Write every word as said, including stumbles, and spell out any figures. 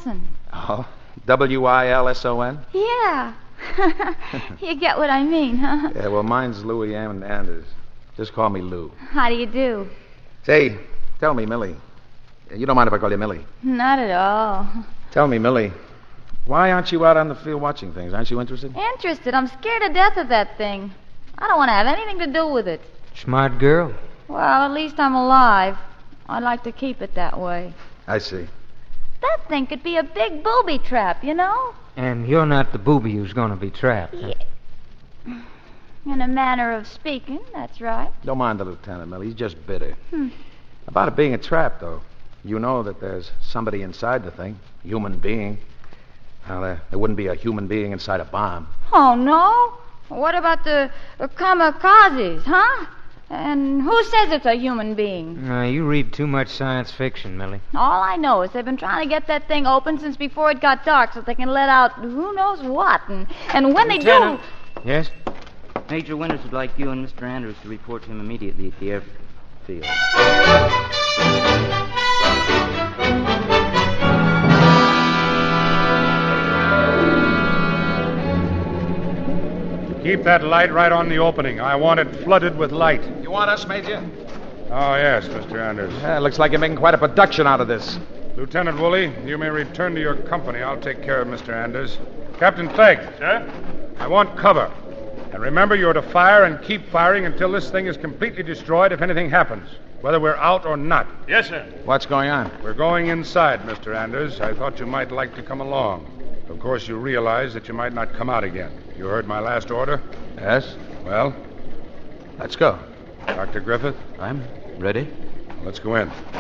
Wilson. Oh, W I L S O N? Yeah. You get what I mean, huh? Yeah, well, mine's Louis M. Anders. Just call me Lou. How do you do? Say, tell me, Millie. You don't mind if I call you Millie? Not at all. Tell me, Millie, why aren't you out on the field watching things? Aren't you interested? Interested? I'm scared to death of that thing. I don't want to have anything to do with it. Smart girl. Well, at least I'm alive. I'd like to keep it that way. I see. That thing could be a big booby trap, you know? And you're not the booby who's going to be trapped. Huh? Yeah. In a manner of speaking, that's right. Don't mind the lieutenant, Millie. He's just bitter. Hmm. About it being a trap, though. You know that there's somebody inside the thing. Human being. Now, there, there wouldn't be a human being inside a bomb. Oh, no? What about the, the kamikazes, huh? And who says it's a human being? Uh, you read too much science fiction, Millie. All I know is they've been trying to get that thing open since before it got dark so they can let out who knows what. And, and when Lieutenant. they do... Yes? Major Winters would like you and Mister Andrews to report to him immediately at the airfield. Keep that light right on the opening. I want it flooded with light. You want us, Major? Oh, yes, Mister Anders. Yeah, looks like you're making quite a production out of this. Lieutenant Woolley, you may return to your company. I'll take care of Mister Anders. Captain Clegg. Sir? I want cover. And remember, you're to fire and keep firing until this thing is completely destroyed if anything happens, whether we're out or not. Yes, sir. What's going on? We're going inside, Mister Anders. I thought you might like to come along. Of course, you realize that you might not come out again. You heard my last order? Yes? Well, Let's go. Doctor Griffith, I'm ready. let's go in.